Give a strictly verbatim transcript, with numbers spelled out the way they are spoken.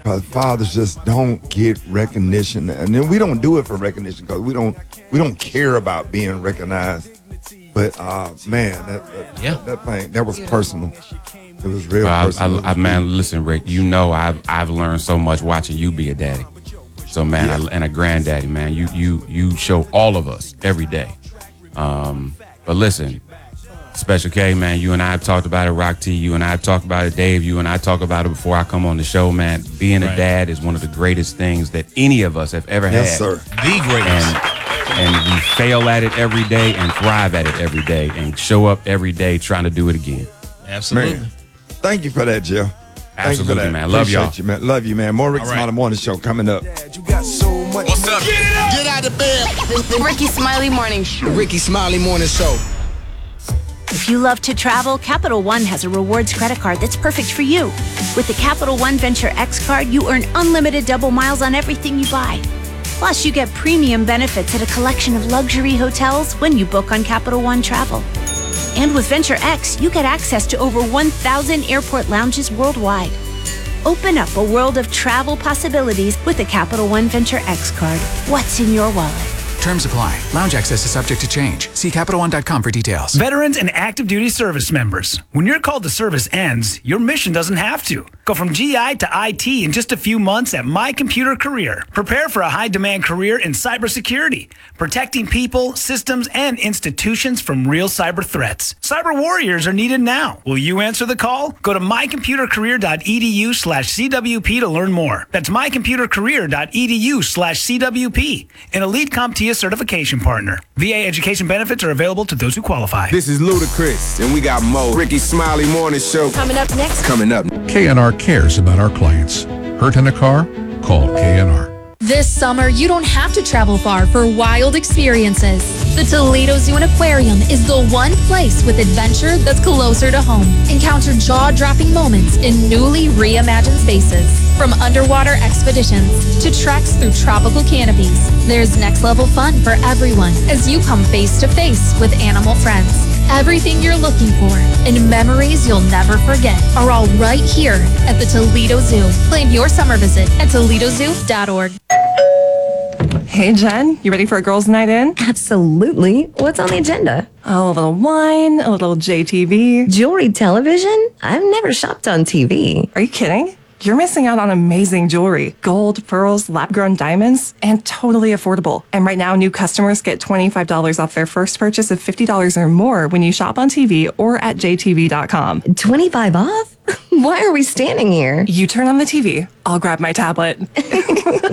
because fathers just don't get recognition, and then we don't do it for recognition because we don't we don't care about being recognized. But uh, man, that that, yeah. that that thing that was personal. It was real well, personal. I, I, I, man, listen, Rick. You know, I've I've learned so much watching you be a daddy. So man, Yeah. I, and a granddaddy, man. You you you show all of us every day. Um, but listen. Special K, man, you and I have talked about it, Rock T, you and I have talked about it, Dave, you and I talk about it before I come on the show, man. Being right. a dad is one of the greatest things that any of us have ever yes, had. sir. The greatest. And, and we fail at it every day and thrive at it every day and show up every day trying to do it again. Absolutely. Man, thank you for that, Jill. Thank Absolutely, you for that. man. Love Appreciate y'all. You, man. Love you, man. More Rick All right. Smiley Morning Show coming up. You got so much. What's up? Get it up. Get out of bed. The Ricky Smiley Morning Show. The Ricky Smiley Morning Show. If you love to travel, Capital One has a rewards credit card that's perfect for you. With the Capital One Venture X card, you earn unlimited double miles on everything you buy. Plus, you get premium benefits at a collection of luxury hotels when you book on Capital One Travel. And with Venture X, you get access to over one thousand airport lounges worldwide. Open up a world of travel possibilities with the Capital One Venture X card. What's in your wallet? Terms apply. Lounge access is subject to change. See Capital One dot com for details. Veterans and active duty service members. When your call to service ends, your mission doesn't have to. Go from G I to I T in just a few months at My Computer Career. Prepare for a high-demand career in cybersecurity, protecting people, systems, and institutions from real cyber threats. Cyber warriors are needed now. Will you answer the call? Go to my computer career dot e d u slash c w p to learn more. That's my computer career dot e d u slash c w p. An elite CompTIA certification partner. V A education benefits are available to those who qualify. This is Ludacris, and we got Mo. Ricky Smiley Morning Show. Coming up next. Coming up. K N R cares about our clients. Hurt in a car? Call K N R. This summer, you don't have to travel far for wild experiences. The Toledo Zoo and Aquarium is the one place with adventure that's closer to home. Encounter jaw-dropping moments in newly reimagined spaces. From underwater expeditions to treks through tropical canopies, there's next-level fun for everyone as you come face-to-face with animal friends. Everything you're looking for and memories you'll never forget are all right here at the Toledo Zoo. Plan your summer visit at toledo zoo dot org. Hey, Jen, you ready for a girls' night in? Absolutely. What's on the agenda? Oh, a little wine, a little J T V. Jewelry television? I've never shopped on T V. Are you kidding? You're missing out on amazing jewelry. Gold, pearls, lab-grown diamonds, and totally affordable. And right now, new customers get twenty-five dollars off their first purchase of fifty dollars or more when you shop on T V or at j t v dot com. twenty-five off? Why are we standing here? You turn on the T V. I'll grab my tablet.